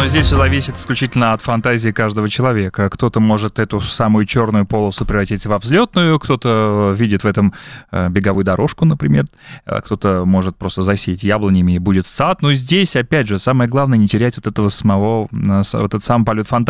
Но здесь все зависит исключительно от фантазии каждого человека. Кто-то может эту самую черную полосу превратить во взлетную, кто-то видит в этом беговую дорожку, например, кто-то может просто засеять яблонями и будет сад. Но здесь, опять же, самое главное не терять вот этого самого, вот этот сам полет фантазии.